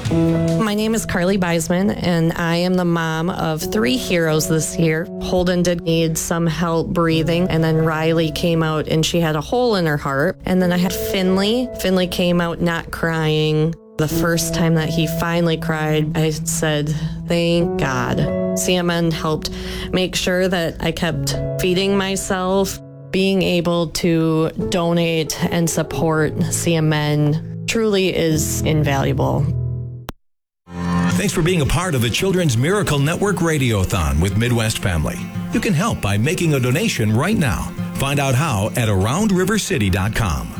My name is Carly Beisman, and I am the mom of 3 heroes this year. Holden did need some help breathing, and then Riley came out and she had a hole in her heart. And then I had Finley. Finley came out not crying. The first time that he finally cried, I said, thank God. CMN helped make sure that I kept feeding myself. Being able to donate and support CMN truly is invaluable. Thanks for being a part of the Children's Miracle Network Radiothon with Midwest Family. You can help by making a donation right now. Find out how at AroundRiverCity.com.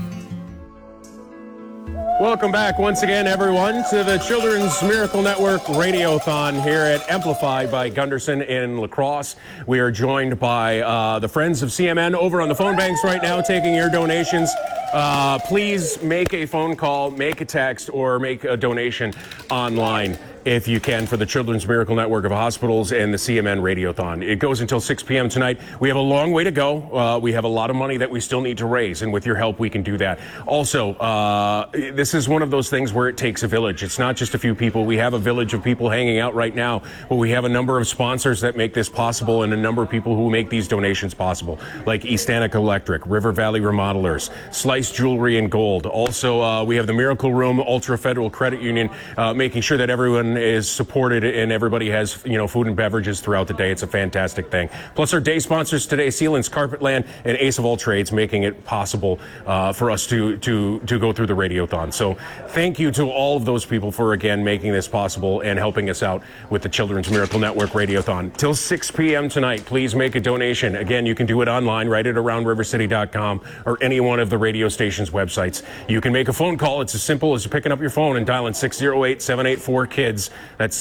Welcome back once again, everyone, to the Children's Miracle Network Radiothon here at Amplify by Gunderson in La Crosse. We are joined by the Friends of CMN over on the phone banks right now taking your donations. Please make a phone call, make a text, or make a donation online if you can for the Children's Miracle Network of Hospitals and the CMN Radiothon. It goes until 6 p.m. tonight. We have a long way to go. We have a lot of money that we still need to raise, and with your help, we can do that. Also, this is one of those things where it takes a village. It's not just a few people. We have a village of people hanging out right now, but we have a number of sponsors that make this possible and a number of people who make these donations possible, like Eastanic Electric, River Valley Remodelers, Slice Jewelry and Gold. Also, we have the Miracle Room, Ultra Federal Credit Union, making sure that everyone is supported and everybody has, food and beverages throughout the day. It's a fantastic thing. Plus our day sponsors today, Sealands Carpetland and Ace of All Trades, making it possible for us to go through the Radiothon. So thank you to all of those people for, again, making this possible and helping us out with the Children's Miracle Network Radiothon. Till 6 p.m. tonight, please make a donation. Again, you can do it online, right at AroundRiverCity.com or any one of the radio station's websites. You can make a phone call. It's as simple as picking up your phone and dialing 608-784-KIDS. That's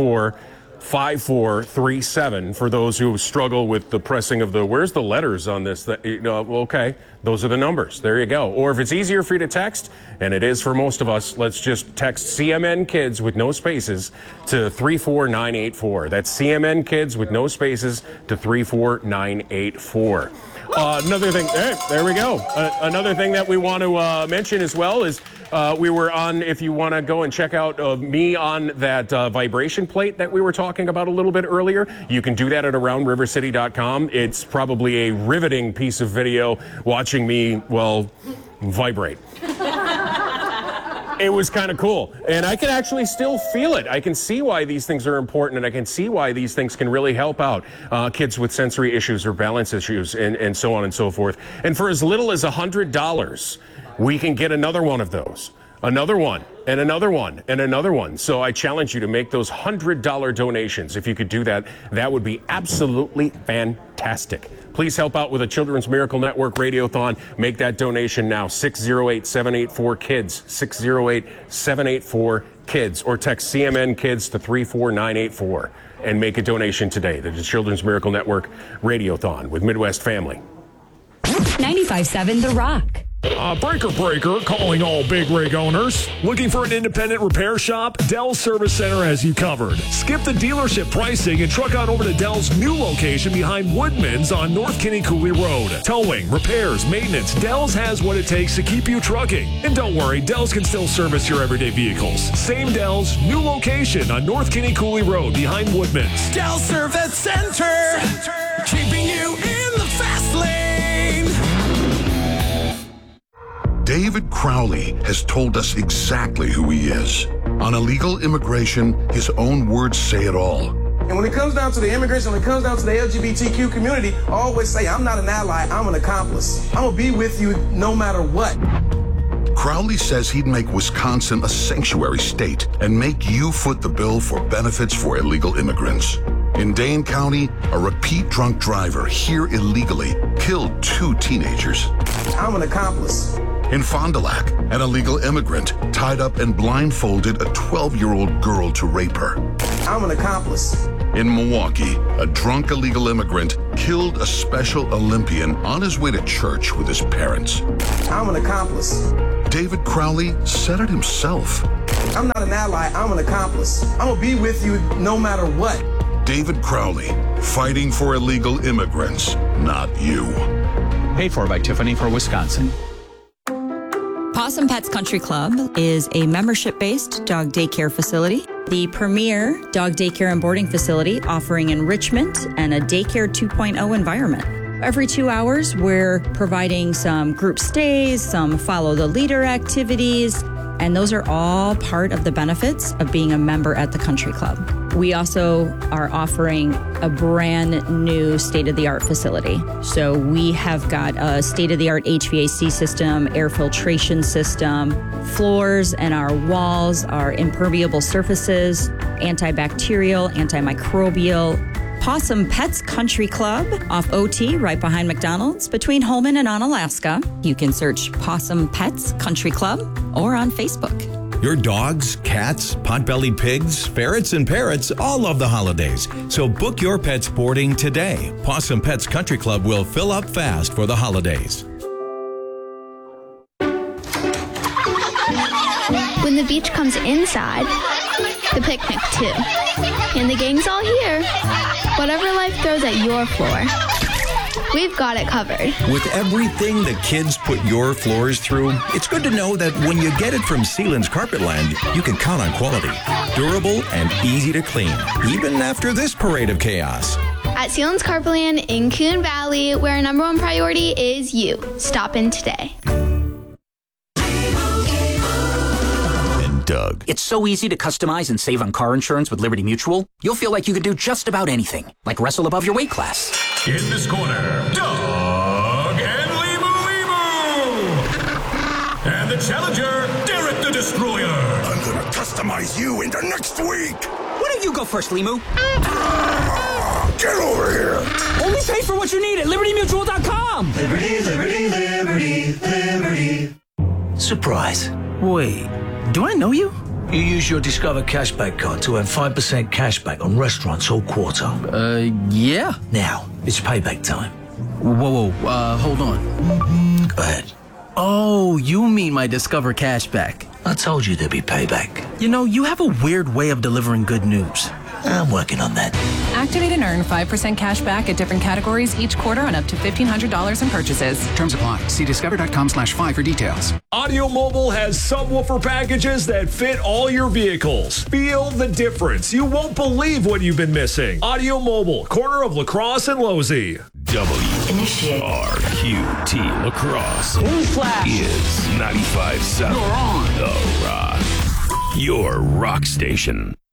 784-5437 for those who struggle with the pressing of where's the letters on this? Okay, those are the numbers. There you go. Or if it's easier for you to text, and it is for most of us, let's just text CMN Kids with no spaces to 34984. That's CMN Kids with no spaces to 34984. Another thing, there we go. Another thing that we want to mention as well is we were on, if you want to go and check out me on that vibration plate that we were talking about a little bit earlier, you can do that at AroundRiverCity.com. It's probably a riveting piece of video watching me, vibrate. It was kind of cool. And I can actually still feel it. I can see why these things are important, and I can see why these things can really help out kids with sensory issues or balance issues and so on and so forth. And for as little as $100, we can get another one of those. Another one, and another one, and another one. So I challenge you to make those $100 donations. If you could do that, that would be absolutely fantastic. Please help out with the Children's Miracle Network Radiothon. Make that donation now, 608-784-KIDS, 608-784-KIDS, or text CMN Kids to 34984 and make a donation today. The Children's Miracle Network Radiothon with Midwest Family. 95.7 The Rock. Breaker, calling all big rig owners. Looking for an independent repair shop? Dell's Service Center has you covered. Skip the dealership pricing and truck on over to Dell's new location behind Woodman's on North Kinney Cooley Road. Towing, repairs, maintenance, Dell's has what it takes to keep you trucking. And don't worry, Dell's can still service your everyday vehicles. Same Dell's, new location on North Kinney Cooley Road behind Woodman's. Dell Service Center. Keeping you in the fast lane. David Crowley has told us exactly who he is. On illegal immigration, his own words say it all. And when it comes down to the immigration, when it comes down to the LGBTQ community, I always say, I'm not an ally, I'm an accomplice. I'm gonna be with you no matter what. Crowley says he'd make Wisconsin a sanctuary state and make you foot the bill for benefits for illegal immigrants. In Dane County, a repeat drunk driver here illegally killed 2 teenagers. I'm an accomplice. In Fond du Lac, an illegal immigrant tied up and blindfolded a 12-year-old girl to rape her. I'm an accomplice. In Milwaukee, a drunk illegal immigrant killed a Special Olympian on his way to church with his parents. I'm an accomplice. David Crowley said it himself. I'm not an ally, I'm an accomplice. I'm gonna be with you no matter what. David Crowley, fighting for illegal immigrants, not you. Paid for by Tiffany for Wisconsin. Possum Pets Country Club is a membership-based dog daycare facility, the premier dog daycare and boarding facility offering enrichment and a daycare 2.0 environment. Every 2 hours, we're providing some group stays, some follow the leader activities, and those are all part of the benefits of being a member at the country club. We also are offering a brand new state-of-the-art facility. So we have got a state-of-the-art HVAC system, air filtration system, floors and our walls are impermeable surfaces, antibacterial, antimicrobial. Possum Pets Country Club off OT, right behind McDonald's, between Holman and Onalaska. You can search Possum Pets Country Club or on Facebook. Your dogs, cats, pot-bellied pigs, ferrets, and parrots all love the holidays. So book your pet's boarding today. Possum Pets Country Club will fill up fast for the holidays. When the beach comes inside, the picnic too. And the gang's all here. Whatever life throws at your floor, we've got it covered. With everything the kids put your floors through, it's good to know that when you get it from Sealand's Carpetland, you can count on quality, durable, and easy to clean, even after this parade of chaos. At Sealand's Carpetland in Coon Valley, where our number one priority is you. Stop in today. Doug. It's so easy to customize and save on car insurance with Liberty Mutual. You'll feel like you could do just about anything, like wrestle above your weight class. In this corner, Doug and Limu. And the challenger, Derek the Destroyer. I'm gonna customize you into next week. Why don't you go first, Limu? Get over here. Only pay for what you need at LibertyMutual.com. Liberty, liberty, liberty, liberty. Surprise. Wait. Do I know you? You use your Discover Cashback card to earn 5% cashback on restaurants all quarter. Yeah. Now, it's payback time. Whoa, hold on. Go ahead. Oh, you mean my Discover Cashback. I told you there'd be payback. You know, you have a weird way of delivering good news. I'm working on that. Activate and earn 5% cash back at different categories each quarter on up to $1,500 in purchases. Terms apply. See discover.com/5 for details. Audio Mobile has subwoofer packages that fit all your vehicles. Feel the difference. You won't believe what you've been missing. Audio Mobile, corner of La Crosse and Losey. WRQT La Crosse is 95.7 The Rock, your rock station.